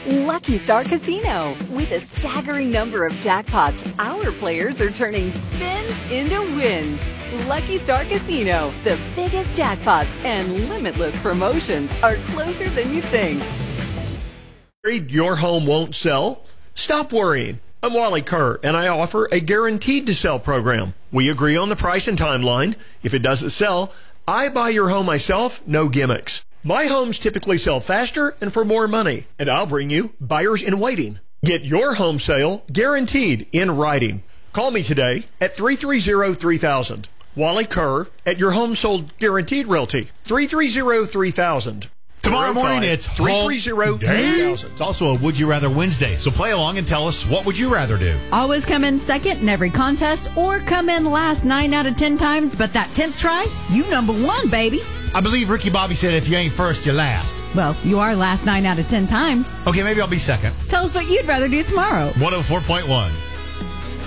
Lucky Star Casino. With a staggering number of jackpots, our players are turning spins into wins. Lucky Star Casino, the biggest jackpots and limitless promotions are closer than you think. Worried your home won't sell? Stop worrying. I'm Wally Kerr, and I offer a guaranteed to sell program. We agree on the price and timeline. If it doesn't sell, I buy your home myself, no gimmicks. My homes typically sell faster and for more money, and I'll bring you buyers in waiting. Get your home sale guaranteed in writing. Call me today at 330-3000. Wally Kerr at Your Home Sold Guaranteed Realty. 330-3000. Tomorrow morning, it's 330-3000. It's also a Would You Rather Wednesday, so play along and tell us, what would you rather do? Always come in second in every contest or come in last 9 out of 10 times, but that 10th try, you number one, baby. I believe Ricky Bobby said if you ain't first, you're last. Well, you are last 9 out of 10 times. Okay, maybe I'll be second. Tell us what you'd rather do tomorrow. 104.1.